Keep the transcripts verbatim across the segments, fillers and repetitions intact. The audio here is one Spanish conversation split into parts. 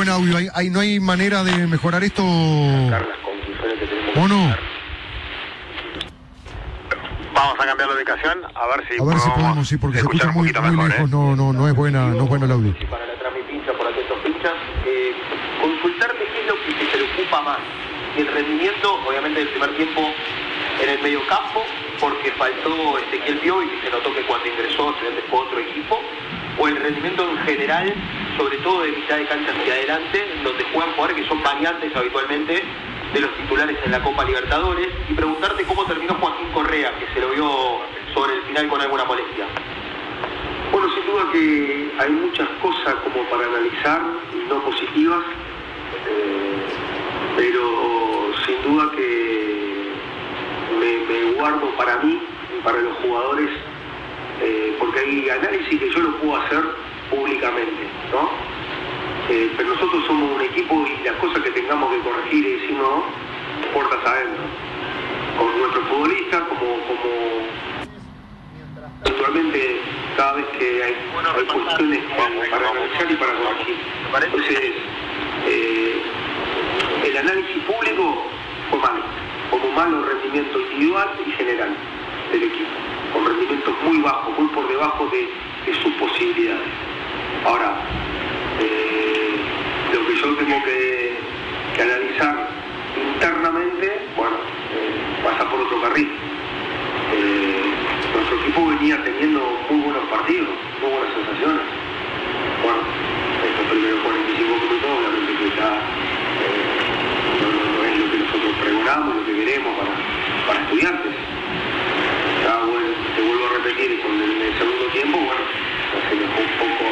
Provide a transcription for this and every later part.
buen audio. ¿Hay, hay, ¿No hay manera de mejorar esto? Las conclusiones que tenemos ¿O no? Vamos a cambiar la ubicación, a ver si A ver si podemos, sí, porque se escucha muy, muy mejor, lejos, ¿eh? no, no, no es buena, no es bueno el audio. Y para la transmitincia por atentos pinchas, eh, consultarte qué es lo que te preocupa más. El rendimiento, obviamente, del primer tiempo en el medio campo, porque faltó Ezequiel Piovi, que se notó que cuando ingresó Estudiantes fue otro equipo, o el rendimiento en general, sobre todo de mitad de cancha hacia adelante, donde juegan jugadores que son variantes habitualmente de los titulares en la Copa Libertadores, y preguntarte cómo terminó Joaquín Correa, que se lo vio sobre el final con alguna molestia. Bueno, sin duda que hay muchas cosas como para analizar, no positivas, eh, pero sin duda que me, me guardo para mí y para los jugadores, eh, porque hay análisis que yo lo puedo hacer públicamente, ¿no? Eh, pero nosotros somos un equipo y las cosas que tengamos que corregir y decir no, puertas adentro, con nuestros futbolistas, como, como actualmente cada vez que hay, hay cuestiones para analizar y para corregir. Entonces, eh, el análisis público fue malo, como malo rendimiento individual y general del equipo, con rendimientos muy bajos, muy por debajo de, de sus posibilidades. Ahora, Eh, lo que yo tengo que, que analizar internamente, bueno, eh, pasa por otro carril. Eh, nuestro equipo venía teniendo muy buenos partidos, muy buenas sensaciones. Bueno, estos primeros cuarenta y cinco minutos, obviamente que ya eh, no, no, no es lo que nosotros pregonamos, lo que queremos para, para estudiantes. Ya, bueno, te vuelvo a repetir, con el, el segundo tiempo, bueno, se dejó un poco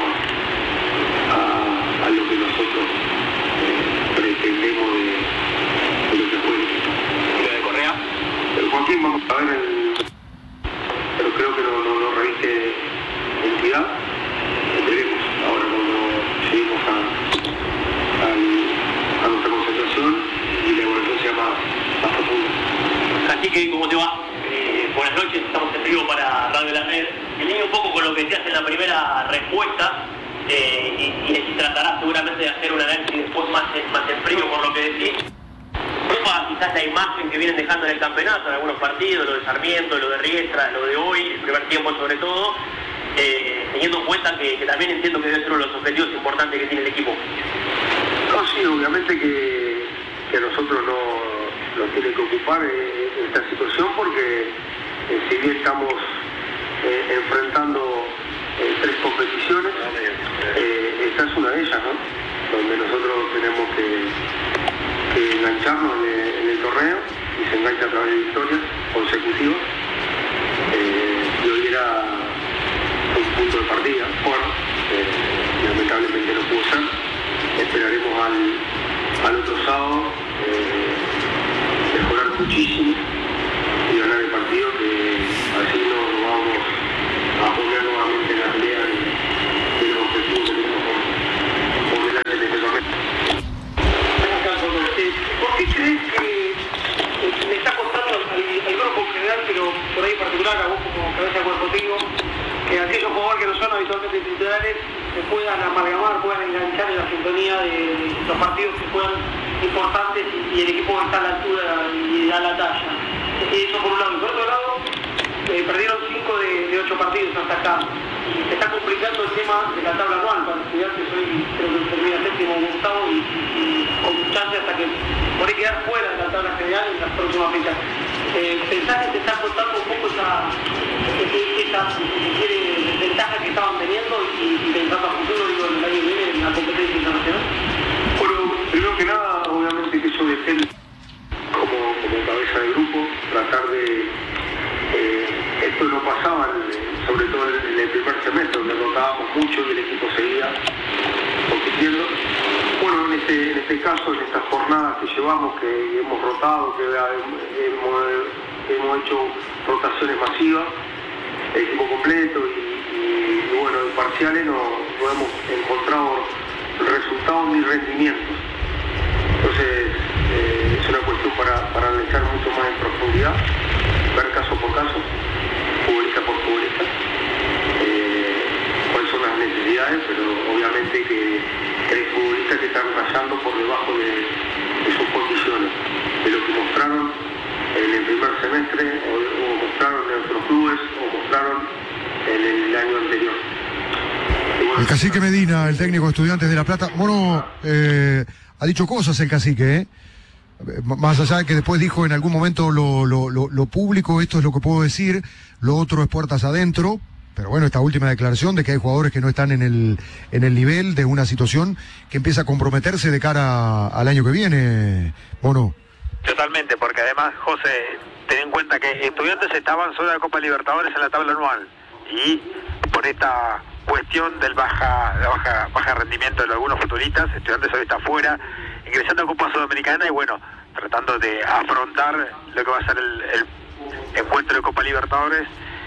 a, a lo que nosotros eh, pretendemos de, de lo que fue el equipo. ¿Y lo de Correa? El Joaquín, vamos a ver, el, pero creo que no, no, no reviste entidad. Veremos ahora cuando lleguemos a, a, a nuestra concentración y la evaluación sea más, más profunda. Así que, ¿cómo te va? Eh, buenas noches, estamos en vivo para Radio La Red. En línea un poco con lo que decías en la primera respuesta, eh, y, y tratarás seguramente de hacer un análisis después más, más en frío por lo que decís. Preocupa quizás la imagen que vienen dejando en el campeonato, en algunos partidos, lo de Sarmiento, lo de Riestra, lo de hoy, el primer tiempo sobre todo, eh, teniendo en cuenta que, que también entiendo que debe ser uno de los objetivos importantes que tiene el equipo. No, sí, obviamente que, que a nosotros no nos tiene que ocupar eh, esta situación porque eh, si bien estamos eh, enfrentando eh, tres competiciones, eh, esta es una de ellas, ¿no? Donde nosotros tenemos que, que engancharnos en el, en el torneo y se engancha a través de victorias consecutivas. Eh, y hoy era un punto de partida, bueno, eh, lamentablemente no pudo ser. Esperaremos al, al otro sábado eh, mejorar muchísimo y ganar el partido, que así nos vamos a poner nuevamente en la pelea de los objetivos que tenemos por, por delante de este torneo. ¿Por qué crees que le está costando al, al grupo en general, pero por ahí en particular a vos como cabeza de cuerpo técnico, que aquellos jugadores que no son habitualmente titulares se puedan amalgamar, puedan enganchar en la sintonía de, de los partidos que fueran importantes y, y el equipo está a la altura y da la talla? Eso por un lado. Y por otro lado, eh, perdieron cinco de, de ocho partidos hasta acá. Y se está complicando el tema de la tabla anual para Estudiantes. Hoy creo que termina séptimo o octavo y, y, y con chance hasta que por ahí quedar fuera de la tabla general en las próximas fechas. Eh, ¿Pensás que te está contando un poco esa, esa, si se quiere, desventaja que estaban teniendo y, y pensando a futuro, digo, el año que viene en la competencia internacional? Bueno, primero que nada, obviamente que eso depende como, como cabeza de grupo, tratar de... Eh, esto no pasaba, en, sobre todo en el primer semestre, donde rotábamos mucho y el equipo seguía compitiendo. Bueno, en este, en este caso, en estas jornadas que llevamos, que hemos rotado, que hemos, hemos hecho rotaciones masivas, el equipo completo y, y, y bueno, en parciales no, no hemos encontrado resultados ni rendimientos. Entonces, eh, es una cuestión para, para analizar mucho más en profundidad, ver caso por caso, futbolista por futbolista, eh, cuáles son las necesidades, pero obviamente que, que hay futbolistas que están mostraron en el primer semestre, o, o mostraron en otros clubes, o mostraron en el año anterior. Bueno, el cacique Medina, el técnico de Estudiantes de La Plata, bueno, eh, ha dicho cosas el cacique, ¿eh? Más allá de que después dijo en algún momento lo, lo, lo, lo público, esto es lo que puedo decir, lo otro es puertas adentro, pero bueno, esta última declaración de que hay jugadores que no están en el, en el nivel de una situación que empieza a comprometerse de cara al año que viene, Mono. Totalmente, porque además, José, ten en cuenta que Estudiantes estaban sobre la Copa Libertadores en la tabla anual, y por esta cuestión del baja, de baja, baja rendimiento de algunos futbolistas, Estudiantes hoy está fuera, ingresando a Copa Sudamericana y bueno, tratando de afrontar lo que va a ser el, el encuentro de Copa Libertadores,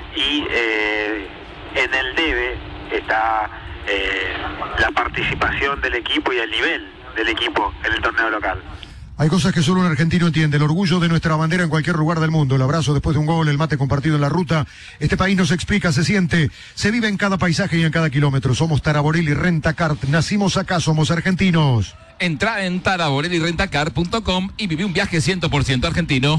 y eh, en el debe está eh, la participación del equipo y el nivel del equipo en el torneo local. Hay cosas que solo un argentino entiende, el orgullo de nuestra bandera en cualquier lugar del mundo, el abrazo después de un gol, el mate compartido en la ruta. Este país nos explica, se siente, se vive en cada paisaje y en cada kilómetro. Somos Taraborelli Rentacart, nacimos acá, somos argentinos. Entra en taraborelli rentacar punto com y vive un viaje cien por ciento argentino.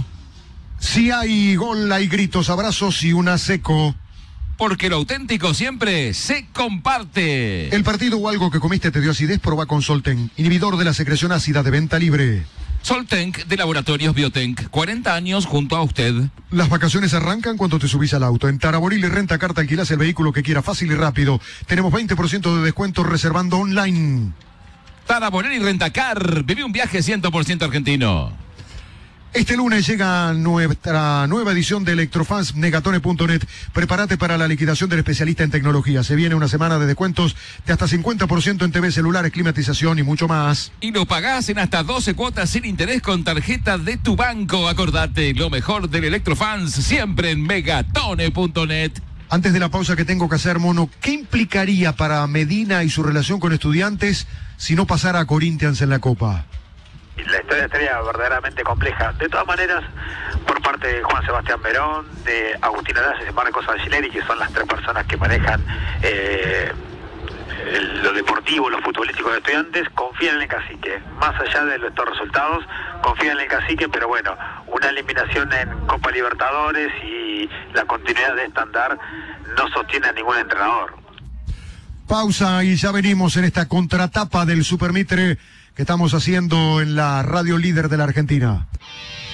Si hay gol, hay gritos, abrazos y una seco. Porque lo auténtico siempre se comparte. El partido o algo que comiste te dio acidez, proba con Solten, inhibidor de la secreción ácida, de venta libre. Soltenc de Laboratorios Biotenc, cuarenta años junto a usted. Las vacaciones arrancan cuando te subís al auto. En Taraborelli Rentacart alquilás el vehículo que quieras, fácil y rápido. Tenemos veinte por ciento de descuento reservando online. Taraborelli Rentacar, vive un viaje cien por ciento argentino. Este lunes llega nuestra nueva edición de Electrofans Negatone punto net. Prepárate para la liquidación del especialista en tecnología. Se viene una semana de descuentos de hasta cincuenta por ciento en T V, celulares, climatización y mucho más. Y lo pagás en hasta doce cuotas sin interés con tarjeta de tu banco. Acordate, lo mejor del Electrofans siempre en Megatone punto net. Antes de la pausa que tengo que hacer, Mono, ¿qué implicaría para Medina y su relación con Estudiantes si no pasara a Corinthians en la Copa? La historia estaría verdaderamente compleja. De todas maneras, por parte de Juan Sebastián Verón, de Agustín Arás y de Marcos Angileri, que son las tres personas que manejan eh, el, lo deportivo, lo futbolístico de Estudiantes, confían en el cacique. Más allá de estos resultados, confían en el cacique, pero bueno, una eliminación en Copa Libertadores y la continuidad de este andar no sostiene a ningún entrenador. Pausa y ya venimos en esta contratapa del Supermitre que estamos haciendo en la radio líder de la Argentina.